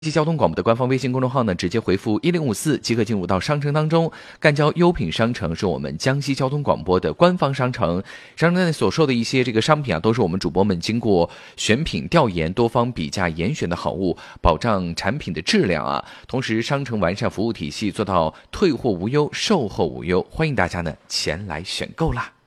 交通广播的官方微信公众号呢，直接回复1054即可进入到商城当中。赣交优品商城是我们江西交通广播的官方商城，商城内所售的一些商品啊，都是我们主播们经过选品调研、多方比价严选的好物，保障产品的质量啊。同时，商城完善服务体系，做到退货无忧、售后无忧，欢迎大家呢前来选购啦。